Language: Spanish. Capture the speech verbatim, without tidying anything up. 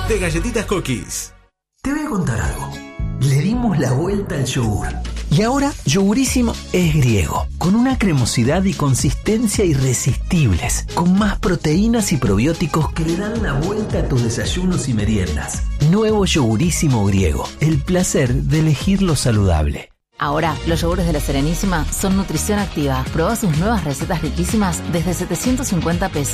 de Galletitas Cookies. Te voy a contar algo. Le dimos la vuelta al yogur. Y ahora Yogurísimo es griego, con una cremosidad y consistencia irresistibles, con más proteínas y probióticos que le dan la vuelta a tus desayunos y meriendas. Nuevo Yogurísimo griego, el placer de elegir lo saludable. Ahora, los yogures de La Serenísima son nutrición activa. Probá sus nuevas recetas riquísimas desde setecientos cincuenta pesos.